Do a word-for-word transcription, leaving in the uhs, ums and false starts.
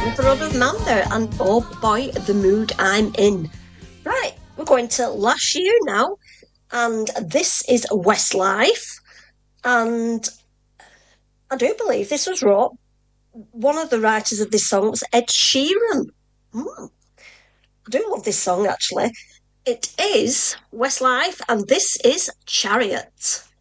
Another other man there, and oh boy, the mood I'm in. Right, we're going to last year now, and this is Westlife, and I do believe this was wrote. One of the writers of this song was Ed Sheeran. Hmm, I do love this song actually. It is Westlife, and this is Chariot.